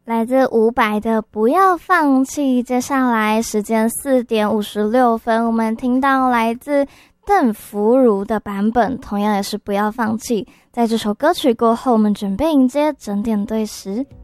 来自伍佰的不要放弃。接下来时间4点56分，我们听到来自邓福如的版本，同样也是不要放弃。在这首歌曲过后，我们准备迎接整点对时。